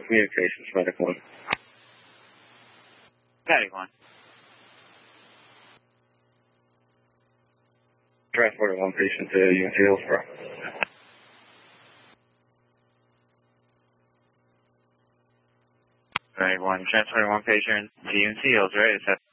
communications, Medic 1. Medic 1. Transported one patient to UNC Hillsborough. Medic 1, transporting one patient to UNC Hillsborough.